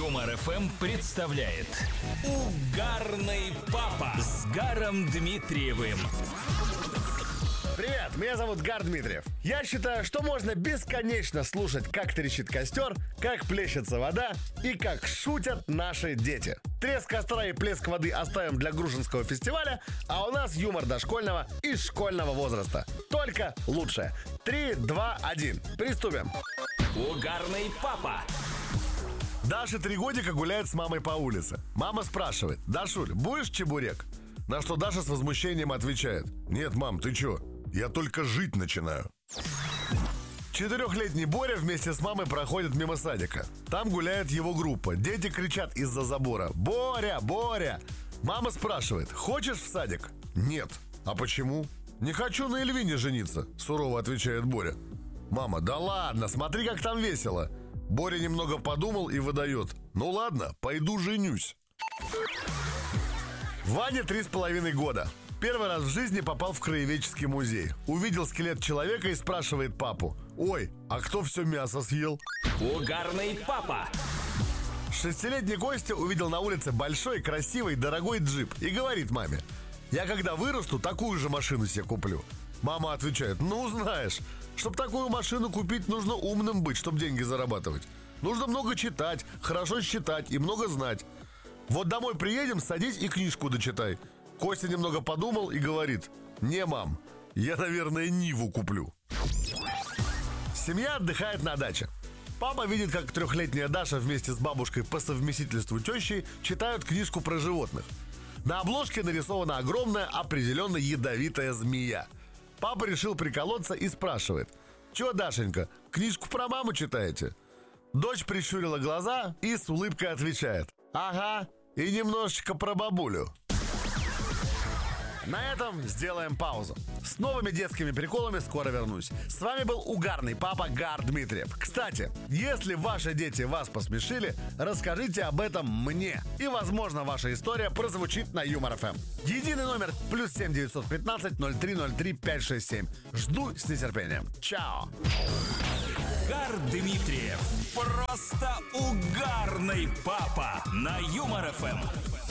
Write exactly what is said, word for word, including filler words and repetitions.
Юмор эф эм представляет Угарный папа с Гаром Дмитриевым. Привет, меня зовут Гар Дмитриев. Я считаю, что можно бесконечно слушать, как трещит костер, как плещется вода и как шутят наши дети. Треск костра и плеск воды оставим для Грушинского фестиваля, а у нас юмор дошкольного и школьного возраста. Только лучшее. Три, два, один. Приступим. Угарный папа. Даша три годика гуляет с мамой по улице. Мама спрашивает: «Дашуль, будешь чебурек?» На что Даша с возмущением отвечает: «Нет, мам, ты чё? Я только жить начинаю». Четырехлетний Боря вместе с мамой проходит мимо садика. Там гуляет его группа. Дети кричат из-за забора: «Боря, Боря!» Мама спрашивает: «Хочешь в садик?» «Нет». «А почему?» «Не хочу на Эльвине жениться», сурово отвечает Боря. Мама: «Да ладно, смотри, как там весело». Боря немного подумал и выдает: «Ну ладно, пойду женюсь». Ване три с половиной года. Первый раз в жизни попал в краеведческий музей. Увидел скелет человека и спрашивает папу: «Ой, а кто все мясо съел?» Угарный папа. Шестилетний Костя увидел на улице большой, красивый, дорогой джип и говорит маме: «Я когда вырасту, такую же машину себе куплю». Мама отвечает: «Ну, знаешь, чтобы такую машину купить, нужно умным быть, чтобы деньги зарабатывать. Нужно много читать, хорошо считать и много знать. Вот домой приедем, садись и книжку дочитай». Костя немного подумал и говорит: «Не, мам, я, наверное, Ниву куплю». Семья отдыхает на даче. Папа видит, как трехлетняя Даша вместе с бабушкой по совместительству тещей читают книжку про животных. На обложке нарисована огромная, определенно ядовитая змея. Папа решил приколоться и спрашивает: «Чё, Дашенька, книжку про маму читаете?» Дочь прищурила глаза и с улыбкой отвечает: «Ага, и немножечко про бабулю». На этом сделаем паузу. С новыми детскими приколами скоро вернусь. С вами был угарный папа Гар Дмитриев. Кстати, если ваши дети вас посмешили, расскажите об этом мне. И, возможно, ваша история прозвучит на Юмор эф эм. Единый номер плюс семь девятьсот пятнадцать ноль три ноль три пять шесть семь. Жду с нетерпением. Чао. Гар Дмитриев. Просто угарный папа на Юмор эф эм.